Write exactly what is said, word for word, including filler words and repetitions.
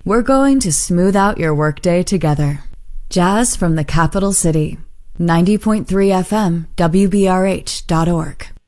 We're going to smooth out your workday together. Jazz from the capital city. ninety point three F M, W B R H dot org.